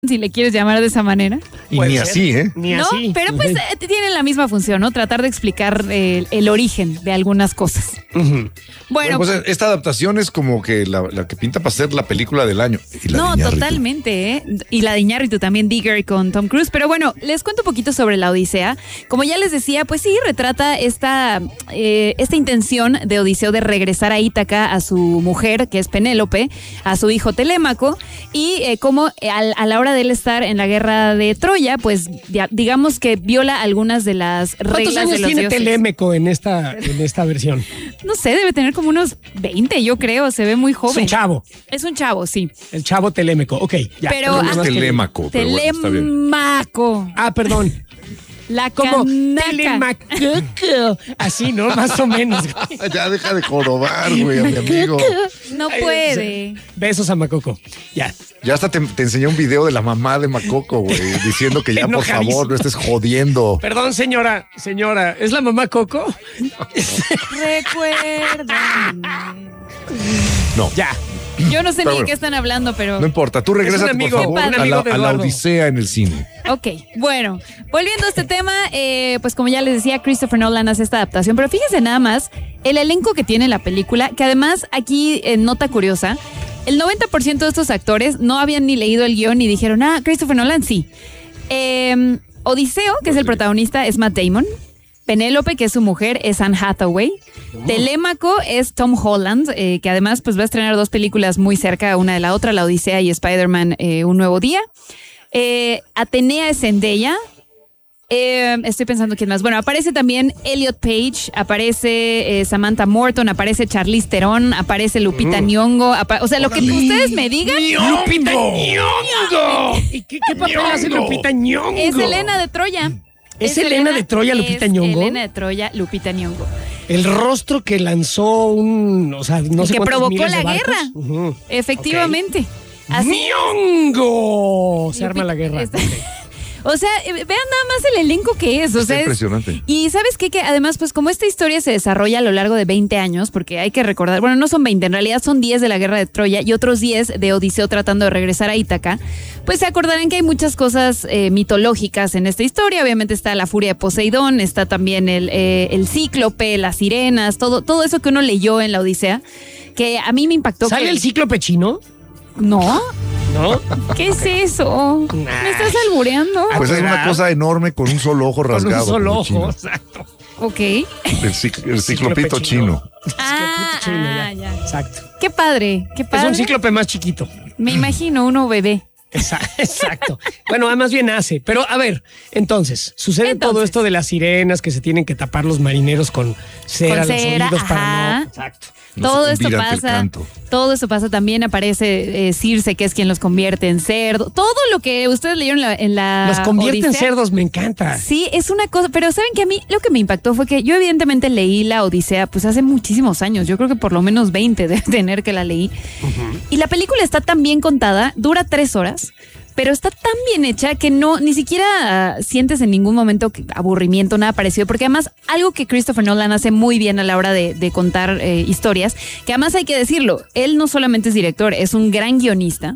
si le quieres llamar de esa manera. Y ni así, ¿eh? Ni ¿No? así. Pero pues tienen la misma función, ¿no? Tratar de explicar el origen de algunas cosas. Bueno, pues esta adaptación es como que la que pinta para ser la película del año. Y la no, de Iñárritu. totalmente, ¿eh? Y la de Iñárritu también, Digger con Tom Cruise. Pero bueno, les cuento un poquito sobre la Odisea. Como ya les decía, pues sí, retrata esta intención de Odiseo de regresar a Ítaca a su mujer, que es Penélope, a su hijo Telémaco, y cómo a la hora de él estar en la guerra de Troya, pues digamos que viola algunas de las reglas ¿Cuántos de años los tiene dioses. Telémaco en esta versión? No sé, debe tener como unos 20, yo creo, se ve muy Es joven. un chavo. Es un chavo, sí. El chavo Telémaco. Ok, ya. Pero Perdón, Es más que- Telémaco, pero bueno, está bien. Telemaco. Ah, perdón. La Como canaca. Telemaco. Así, ¿no? Más o menos. Ya deja de jorobar, güey, a mi amigo. No puede. Besos a Macoco. Ya. Ya hasta te enseñé un video de la mamá de Macoco, güey, diciendo que ya, por Enojadísimo. favor, no estés jodiendo. Perdón, señora. ¿Es la mamá Coco? Recuérdame. No, Ya. Yo no sé Pero ni de bueno. qué están hablando, pero... no importa. Tú regrésate, por amigo, favor, un a amigo de la Eduardo. Odisea en el cine. Ok, bueno, volviendo a este tema, pues como ya les decía, Christopher Nolan hace esta adaptación, pero fíjense nada más el elenco que tiene la película, que además aquí, nota curiosa, el 90% de estos actores no habían ni leído el guión y dijeron, Christopher Nolan, sí. Odiseo, que es el protagonista, es Matt Damon. Penélope, que es su mujer, es Anne Hathaway. Telémaco es Tom Holland, que además pues va a estrenar 2 películas muy cerca una de la otra, La Odisea y Spider-Man Un Nuevo Día. Atenea es Zendaya. Estoy pensando quién más. Bueno, aparece también Elliot Page, aparece Samantha Morton, aparece Charlize Theron, aparece Lupita Nyong'o. O sea, lo que ustedes me digan. ¡Lupita Nyong'o! ¿Y qué papel hace Lupita Nyong'o? Es Helena de Troya. ¿Es Helena de Troya, Lupita Nyong'o? Helena de Troya, Lupita Nyong'o. El rostro que lanzó o sea, no sé Que cuántos provocó miles de la barcos. guerra. Ujú. Efectivamente. Así. ¡Nyong'o! Se arma la guerra. Está- O sea, vean nada más el elenco que es. O Está sea, impresionante. Y ¿sabes qué? Que además, pues como esta historia se desarrolla a lo largo de 20 años, porque hay que recordar, bueno, no son 20, en realidad son 10 de la Guerra de Troya y otros 10 de Odiseo tratando de regresar a Ítaca, pues se acordarán que hay muchas cosas mitológicas en esta historia. Obviamente está la furia de Poseidón, está también el cíclope, las sirenas, todo eso que uno leyó en la Odisea, que a mí me impactó. ¿Sale que- el cíclope chino? No, ¿No? ¿qué es eso? ¿Me estás albureando? Pues es una cosa enorme con un solo ojo Con rasgado. un solo como chino. ojo, exacto. Ok. El ciclopito chino. Ya. Exacto. Qué padre, qué Es padre. un cíclope más chiquito. Me imagino uno bebé. Exacto. Bueno, más bien hace. Pero a ver, entonces, sucede todo Entonces. esto de las sirenas que se tienen que tapar los marineros con cera, Con cera, los oídos para ajá. no. Exacto. No Todo se esto hundir ante el pasa. canto. Todo esto pasa. También aparece Circe, que es quien los convierte en cerdo. Todo lo que ustedes leyeron en la Los convierte en Odisea. cerdos, me encanta. Sí, es una cosa, pero saben que a mí lo que me impactó fue que yo evidentemente leí la Odisea pues hace muchísimos años, yo creo que por lo menos 20 de tener que la leí. Y la película está tan bien contada, dura 3 horas, pero está tan bien hecha que ni siquiera sientes en ningún momento aburrimiento, nada parecido, porque además algo que Christopher Nolan hace muy bien a la hora de contar historias, que además hay que decirlo, él no solamente es director, es un gran guionista.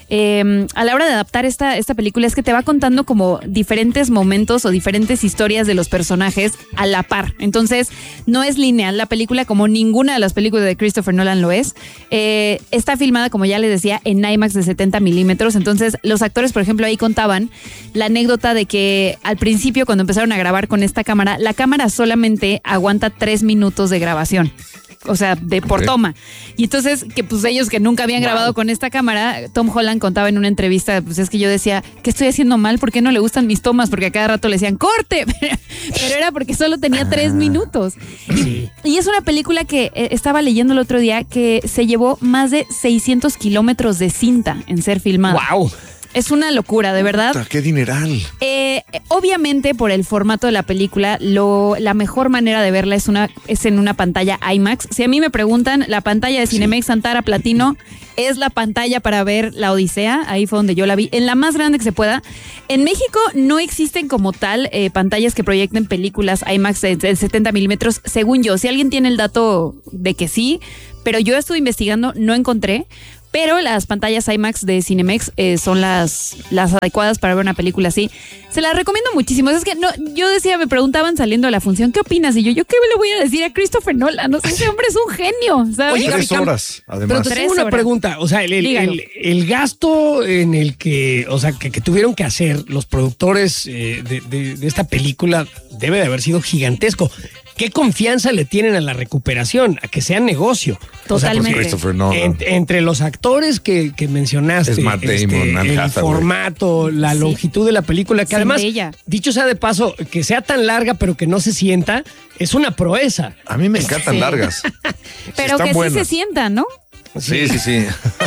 A la hora de adaptar esta película es que te va contando como diferentes momentos o diferentes historias de los personajes a la par. Entonces, no es lineal la película como ninguna de las películas de Christopher Nolan lo es. Está filmada, como ya les decía, en IMAX de 70 milímetros. Entonces, los actores, por ejemplo, ahí contaban la anécdota de que al principio, cuando empezaron a grabar con esta cámara, la cámara solamente aguanta 3 minutos de grabación. O sea, por Ok. toma. Y entonces, que pues ellos que nunca habían grabado con esta cámara, Tom Holland contaba en una entrevista, pues es que yo decía, ¿qué estoy haciendo mal? ¿Por qué no le gustan mis tomas? Porque a cada rato le decían, ¡corte! Pero era porque solo tenía 3 minutos. Y es una película que estaba leyendo el otro día que se llevó más de 600 kilómetros de cinta en ser filmada. ¡Wow! Es una locura, de verdad. Puta, ¡qué dineral! Obviamente, por el formato de la película, la mejor manera de verla es en una pantalla IMAX. Si a mí me preguntan, la pantalla de Cinemex Antara Platino es la pantalla para ver la Odisea. Ahí fue donde yo la vi, en la más grande que se pueda. En México no existen como tal pantallas que proyecten películas IMAX de 70 milímetros, según yo. Si alguien tiene el dato de que sí, pero yo estuve investigando, no encontré. pero las pantallas IMAX de Cinemex son las adecuadas para ver una película así. Se las recomiendo muchísimo. Es que no, yo decía, me preguntaban saliendo de la función, ¿qué opinas? Y yo ¿qué le voy a decir a Christopher Nolan? No sé, ese hombre es un genio, ¿sabes? Oye, 3 horas, Pero además. te 3 tengo una horas. pregunta. O sea, el gasto en el que, o sea, que tuvieron que hacer los productores de esta película debe de haber sido gigantesco. ¿Qué confianza le tienen a la recuperación? A que sea negocio. Totalmente. O sea, Christopher Nolan. entre los actores que mencionaste, Es Matt Damon, Anne el Hathaway. formato, la longitud de la película, que además, Zendaya. dicho sea de paso, que sea tan larga pero que no se sienta, es una proeza. A mí me encantan Sí. largas. Pero Están que buenas. sí se sienta, ¿no? Sí. Sí,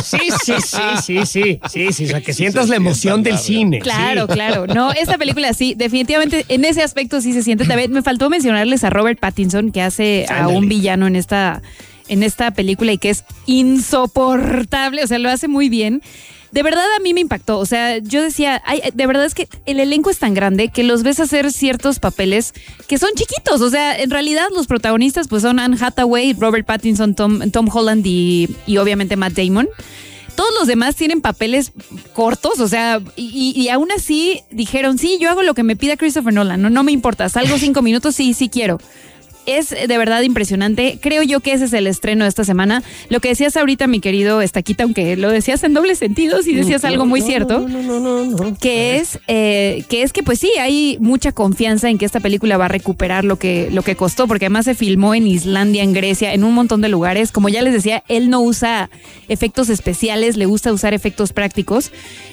o sea, que sientas la emoción del cine. Claro, Sí. claro. No, esta película sí, definitivamente en ese aspecto sí se siente. También me faltó mencionarles a Robert Pattinson, que hace a Ándale. un villano en esta película y que es insoportable, o sea, lo hace muy bien. De verdad a mí me impactó, o sea, yo decía, de verdad es que el elenco es tan grande que los ves hacer ciertos papeles que son chiquitos, o sea, en realidad los protagonistas pues son Anne Hathaway, Robert Pattinson, Tom Holland y obviamente Matt Damon. Todos los demás tienen papeles cortos, o sea, y aún así dijeron, sí, yo hago lo que me pida Christopher Nolan, no me importa, salgo 5 minutos, sí quiero. Es de verdad impresionante. Creo yo que ese es el estreno de esta semana. Lo que decías ahorita, mi querido Estaquita, aunque lo decías en doble sentido, sí decías algo muy cierto. No. Que es que pues sí, hay mucha confianza en que esta película va a recuperar lo que costó, porque además se filmó en Islandia, en Grecia, en un montón de lugares. Como ya les decía, él no usa efectos especiales, le gusta usar efectos prácticos.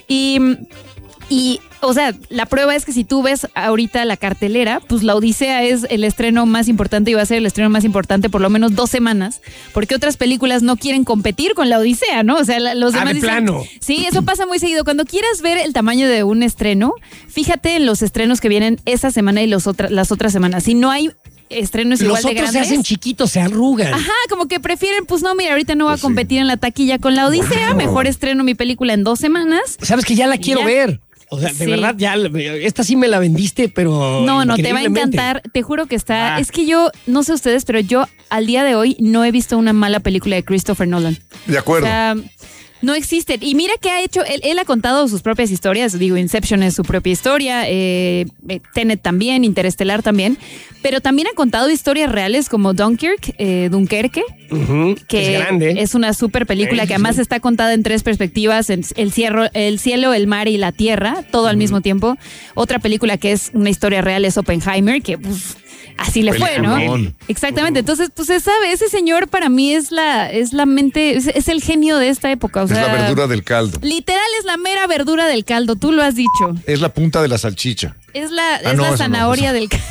Y, o sea, la prueba es que si tú ves ahorita la cartelera, pues La Odisea es el estreno más importante y va a ser el estreno más importante por lo menos 2 semanas, porque otras películas no quieren competir con La Odisea, ¿no? O sea, los demás de dicen, plano. Sí, eso pasa muy seguido. Cuando quieras ver el tamaño de un estreno, fíjate en los estrenos que vienen esta semana y las otras semanas. Si no hay estrenos igual Los de otros grandes, se hacen chiquitos, se arrugan. ajá, como que prefieren, pues no, mira, ahorita no va a Pues sí. competir en la taquilla con La Odisea, Wow. mejor estreno mi película en 2 semanas. Sabes que ya la quiero Ya. ver. O sea, de Sí. verdad, ya, esta sí me la vendiste, pero. No, te va a increíblemente. encantar. Te juro que está. Ah. Es que yo, no sé ustedes, pero yo al día de hoy no he visto una mala película de Christopher Nolan. De O acuerdo. sea, no existe. Y mira que ha hecho, él ha contado sus propias historias. Digo, Inception es su propia historia, Tenet también, Interestelar también. Pero también ha contado historias reales como Dunkerque, Ujú, que es grande. es una super película Sí, que además sí. está contada en 3 perspectivas, el cielo, el mar y la tierra, todo al mismo tiempo. Otra película que es una historia real es Oppenheimer, que pues, así le fue, ¿no? Peliculón. Exactamente, entonces pues se sabe, ese señor para mí es la mente, es el genio de esta época, o Es sea, la verdura del caldo. literal es la mera verdura del caldo, tú lo has dicho, Es la punta de la salchicha. es la no, eso no, zanahoria eso. del caldo.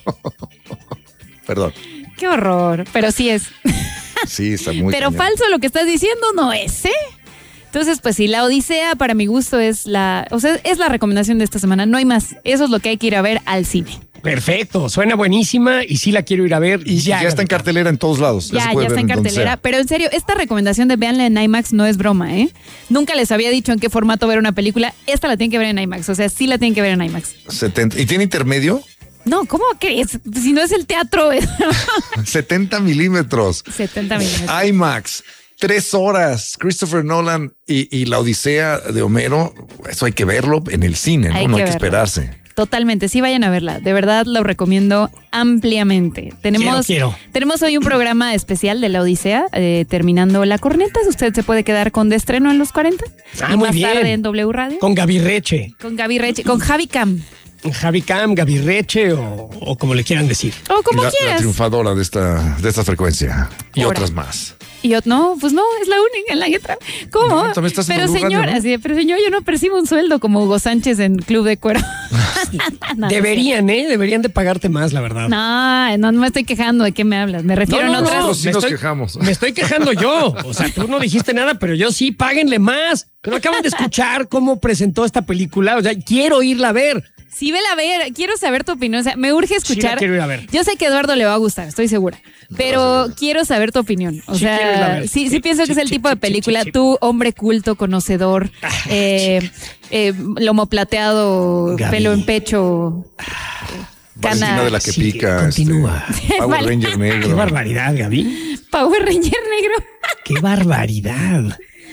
Perdón. Qué horror, pero sí es. Sí, está muy Pero cañón. falso lo que estás diciendo no es, ¿eh? Entonces, pues sí, La Odisea para mi gusto es la recomendación de esta semana, no hay más. Eso es lo que hay que ir a ver al cine. Perfecto, suena buenísima y sí la quiero ir a ver. Y ya está en cartelera en todos lados. Ya se puede está ver en donde cartelera, sea. pero en serio, esta recomendación de véanla en IMAX no es broma, ¿eh? Nunca les había dicho en qué formato ver una película, esta la tienen que ver en IMAX, o sea, sí la tienen que ver en IMAX. 70. ¿Y tiene intermedio? No, ¿cómo crees? Si no es el teatro, 70 milímetros. 70 milímetros. IMAX. 3 horas. Christopher Nolan y La Odisea de Homero. Eso hay que verlo en el cine, ¿no? Hay No que hay que verlo. esperarse. Totalmente, sí vayan a verla. De verdad lo recomiendo ampliamente. Tenemos hoy un programa especial de La Odisea, terminando la corneta. Usted se puede quedar con de estreno en los 40. Ah, y muy más bien. tarde en W Radio. Con Gaby Reche. Con Gaby Reche, con Javi Cam. Javi Cam, Gaby Reche o como le quieran decir. O como la quieras. triunfadora de esta frecuencia. Y Ahora. otras más. Y yo, no, pues no, es la única en la que trabajo. ¿Cómo? No, también estás en pero W Radio, señora, ¿no? sí, pero señor, yo no percibo un sueldo como Hugo Sánchez en Club de Cuero. No, Deberían, Deberían de pagarte más, la verdad. no me estoy quejando. ¿De qué me hablas? Me refiero en otras. Nosotros sí me nos estoy- quejamos. Me estoy quejando yo. O sea, tú no dijiste nada, pero yo sí, páguenle más. Pero acaban de escuchar cómo presentó esta película. O sea, quiero irla a ver. Sí, vela a ver. Quiero saber tu opinión. O sea, me urge Sí, escuchar. la quiero ir a ver. Yo sé que a Eduardo le va a gustar, estoy segura. Pero quiero saber tu opinión. O Sí, quiero irla a sea, ver. sí pienso que es el tipo de película. Sí. Tú, hombre culto, conocedor, lomo plateado, Gaby. pelo en pecho. Valentina de la que Sí, pica. continúa. Power Vale. Ranger Qué negro. barbaridad, Gaby. Power Ranger negro. Qué barbaridad.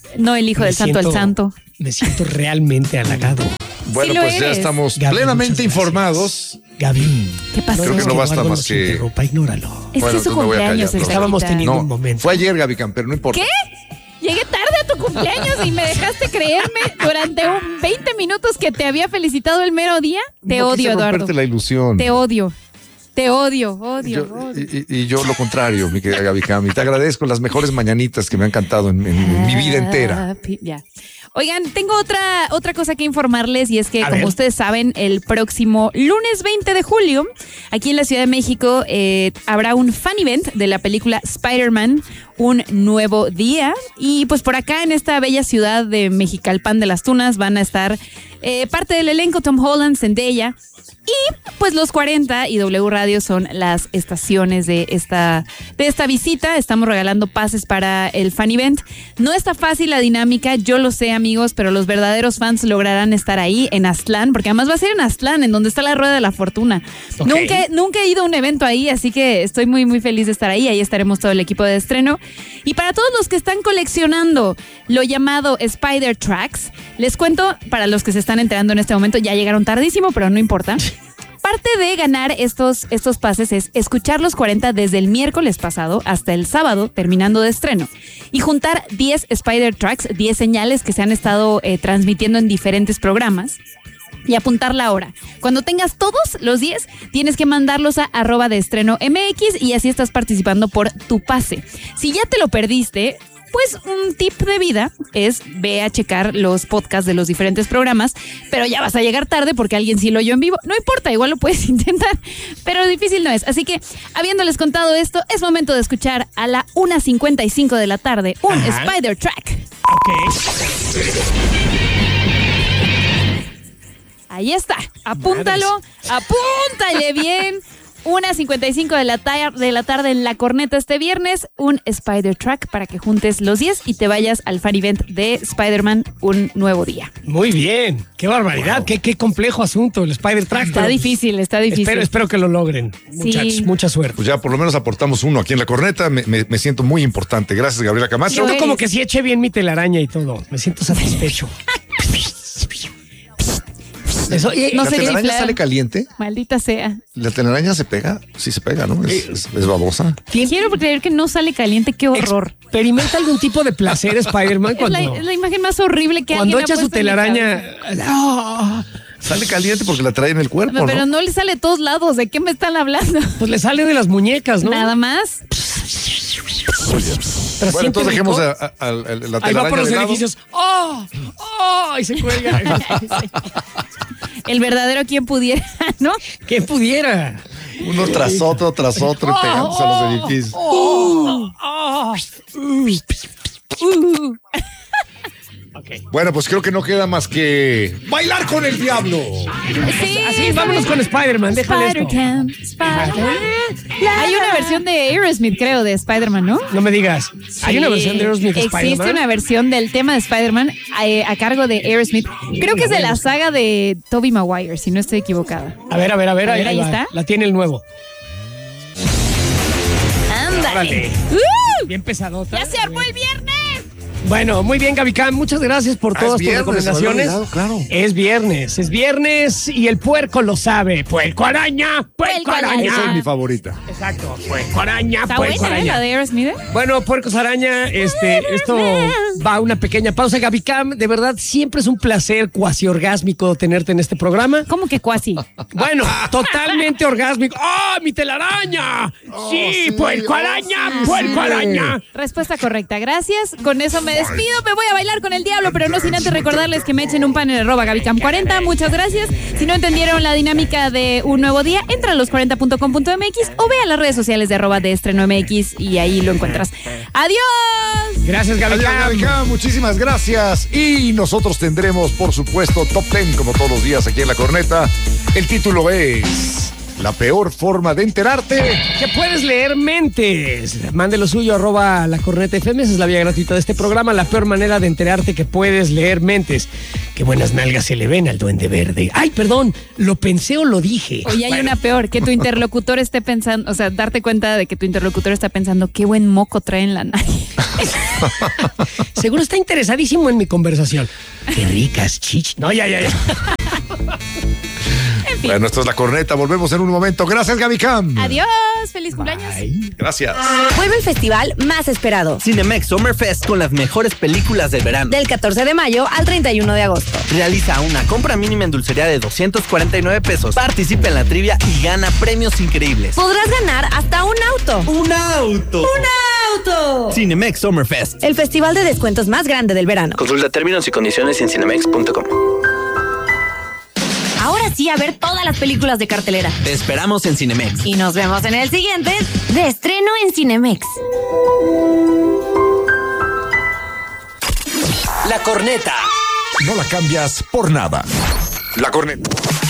No el hijo del santo al santo. Me siento realmente halagado. Bueno, Sí lo pues ya eres. estamos Gaby, plenamente muchas gracias. informados. Gaby. ¿Qué pasó? Creo que no basta Eduardo más nos que- interrumpa, ignóralo. Es Bueno, que es su entonces me voy a cumpleaños. callar, el Estábamos Saquita. teniendo No, un momento. fue ayer, Gaby Cam, pero no importa. ¿Qué? Llegué tarde a tu cumpleaños y me dejaste creerme durante 20 minutos que te había felicitado el mero día. Te No odio, quise Eduardo. romperte la ilusión. Te odio. Te odio, Yo- odio. y yo lo contrario, mi querida Gaby Cam. Y te agradezco las mejores mañanitas que me han cantado en mi vida entera. Ya. Oigan, tengo otra cosa que informarles y es que, A como ver. ustedes saben, el próximo lunes 20 de julio, aquí en la Ciudad de México, habrá un fan event de la película Spider-Man, Un Nuevo Día. Y pues por acá, en esta bella ciudad de Mexicalpan de las Tunas, van a estar parte del elenco: Tom Holland, Zendaya. Y pues los 40 y W Radio son las estaciones de esta visita. Estamos regalando pases para el fan event. No está fácil la dinámica, yo lo sé, amigos, pero los verdaderos fans lograrán estar ahí en Aztlán, porque además va a ser en Aztlán, en donde está la Rueda de la Fortuna. Ok. Nunca he ido a un evento ahí, así que estoy muy, muy feliz de estar ahí. Ahí estaremos todo el equipo de estreno. Y para todos los que están coleccionando lo llamado Spider Tracks, les cuento, para los que se están enterando en este momento, ya llegaron tardísimo, pero no importa. Parte de ganar estos pases es escuchar los 40 desde el miércoles pasado hasta el sábado, terminando de estreno, y juntar 10 Spider Tracks, 10 señales que se han estado transmitiendo en diferentes programas, y apuntar la hora. Cuando tengas todos los 10, tienes que mandarlos a @deestreno.mx y así estás participando por tu pase. Si ya te lo perdiste, pues un tip de vida es ve a checar los podcasts de los diferentes programas, pero ya vas a llegar tarde porque alguien sí lo oyó en vivo. No importa, igual lo puedes intentar, pero difícil no es. Así que, habiéndoles contado esto, es momento de escuchar a la 1:55 de la tarde un Ajá. Spider Track. Ok. Ahí está, apúntalo, apúntale bien. 1:55 de la tarde en La Corneta este viernes, un Spider Track para que juntes los 10 y te vayas al fan event de Spider-Man Un Nuevo Día. Muy bien. Qué barbaridad. Qué complejo asunto el Spider Track. Está pero, difícil, está difícil. Espero que lo logren. Muchachos, mucha suerte. Pues ya por lo menos aportamos uno aquí en La Corneta. Me siento muy importante. Gracias, Gabriela Camacho. Yo- Siento como que sí eché bien mi telaraña y todo. Me siento satisfecho. Eso, No ¿La sé telaraña chiflar. sale caliente? Maldita sea. ¿La telaraña se pega? Sí se pega, ¿no? Es babosa. Quiero creer que no sale caliente, qué horror. ¿Experimenta algún tipo de placer Spider-Man Es la, cuando, es la imagen más horrible que cuando alguien ha echa su puesto en mi telaraña? cabeza. ¡Ah! Sale caliente porque la trae en el cuerpo, Pero ¿no? no le sale a todos lados. ¿De qué me están hablando? Pues le sale de las muñecas, ¿no? Nada más. Pero Bueno, entonces siente dejemos rico. la Ahí va por telaraña los de lado. edificios. ¡Oh! ¡Oh! Y se cuelga. El verdadero quien pudiera, ¿no? ¿Quién pudiera? Uno tras otro, y pegándose a los edificios. ¡Oh! ¡Oh! Bueno, pues creo que no queda más que bailar con el diablo. Sí, Así, vámonos con Spider-Man. Déjale esto. Spider-Man, Spider-Man. Hay una versión de Aerosmith, creo, de Spider-Man, ¿no? No me digas. Hay una versión de Aerosmith de Existe Spider-Man. una versión del tema de Spider-Man a cargo de Aerosmith. Creo que es de la saga de Tobey Maguire, si no estoy equivocada. A ver, ahí va. está. La tiene el nuevo. ¡Ándale! Órale. ¡Uh! Bien pesadota. ¡Ya se armó el viernes! Bueno, muy bien, Gaby Cam. Muchas gracias por todas tus viernes, recomendaciones. se me había olvidado, claro. Es viernes y el puerco lo sabe. ¡Puerco araña! ¡Puerco araña! Esa es mi favorita. Exacto. ¡Puerco araña! Está ¡Puerco buena, ¿eh? araña! La de Aerosmith. ¿Eh? Bueno, puercos araña, esto va a una pequeña pausa. Gaby Cam, de verdad, siempre es un placer cuasi orgásmico tenerte en este programa. ¿Cómo que cuasi? Bueno, totalmente orgásmico. ¡Oh, mi telaraña! Sí, sí, puerco araña, puerco sí. araña. Respuesta correcta, gracias. Con eso me despido, me voy a bailar con el diablo, pero no sin antes recordarles que me echen un pan en @GabyCam40. Muchas gracias. Si no entendieron la dinámica de Un Nuevo Día, entra a los40.com.mx o ve a las redes sociales de @deestreno.mx y ahí lo encuentras. ¡Adiós! Gracias, Gaby Adiós, Cam. Gaby Cam, muchísimas gracias. Y nosotros tendremos, por supuesto, Top 10 como todos los días aquí en La Corneta. El título es La peor forma de enterarte. Que puedes leer mentes. Mande lo suyo, @lacornetafm. Esa es la vía gratuita de este programa. La peor manera de enterarte que puedes leer mentes. Qué buenas nalgas se le ven al Duende Verde. Ay, perdón, ¿lo pensé o lo dije? Oye, hay una peor, que tu interlocutor esté pensando, o sea, darte cuenta de que tu interlocutor está pensando qué buen moco trae en la nariz. Seguro está interesadísimo en mi conversación. Qué ricas chichis. No, ya. Bueno, esto es La Corneta. Volvemos en un momento. Gracias, Gaby Cam. Adiós, feliz cumpleaños. Bye. Gracias. Vuelve el festival más esperado. Cinemex Summer Fest con las mejores películas del verano. Del 14 de mayo al 31 de agosto. Realiza una compra mínima en dulcería de 249 pesos. Participa en la trivia y gana premios increíbles. Podrás ganar hasta un auto. ¡Un auto! ¡Un auto! Cinemex Summer Fest. El festival de descuentos más grande del verano. Consulta términos y condiciones en cinemex.com. Ahora sí, a ver todas las películas de cartelera. Te esperamos en Cinemex. Y nos vemos en el siguiente de estreno en Cinemex. La Corneta. No la cambias por nada. La Corneta.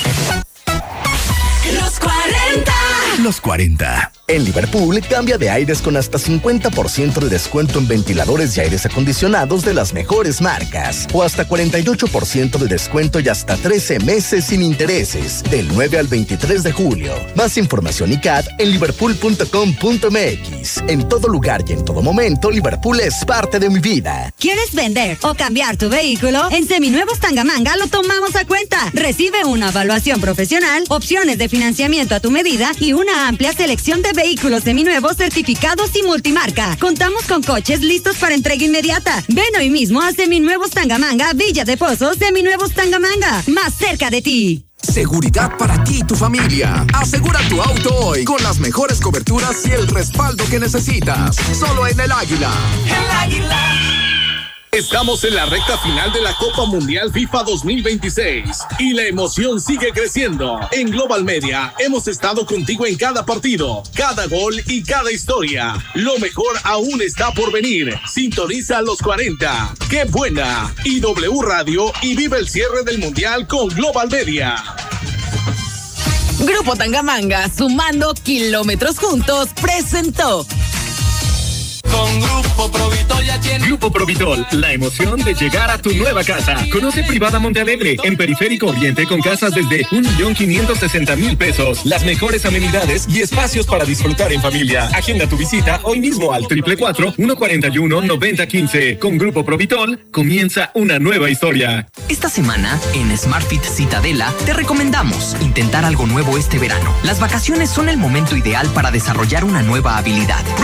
Los 40. Los 40. En Liverpool, cambia de aires con hasta 50% de descuento en ventiladores y aires acondicionados de las mejores marcas. O hasta 48% de descuento y hasta 13 meses sin intereses. Del 9 al 23 de julio. Más información y CAT en liverpool.com.mx. En todo lugar y en todo momento, Liverpool es parte de mi vida. ¿Quieres vender o cambiar tu vehículo? En Seminuevos Tangamanga lo tomamos a cuenta. Recibe una evaluación profesional, opciones de financiamiento a tu medida y una amplia selección de vehículos seminuevos certificados y multimarca. Contamos con coches listos para entrega inmediata. Ven hoy mismo a Seminuevos Tangamanga, Villa de Pozos, Seminuevos Tangamanga, más cerca de ti. Seguridad para ti y tu familia. Asegura tu auto hoy con las mejores coberturas y el respaldo que necesitas. Solo en El Águila. El Águila. Estamos en la recta final de la Copa Mundial FIFA 2026 y la emoción sigue creciendo. En Global Media hemos estado contigo en cada partido, cada gol y cada historia. Lo mejor aún está por venir. Sintoniza los 40. ¡Qué buena! Y W Radio y vive el cierre del Mundial con Global Media. Grupo Tangamanga, sumando kilómetros juntos, presentó. Con Grupo Provitol ya tiene. Grupo Provitol, la emoción de llegar a tu nueva casa. Conoce Privada Montealegre, en Periférico Oriente, con casas desde 1.560.000 pesos. Las mejores amenidades y espacios para disfrutar en familia. Agenda tu visita hoy mismo al 444-141-9015. Con Grupo Provitol comienza una nueva historia. Esta semana, en SmartFit Citadela, te recomendamos intentar algo nuevo este verano. Las vacaciones son el momento ideal para desarrollar una nueva habilidad.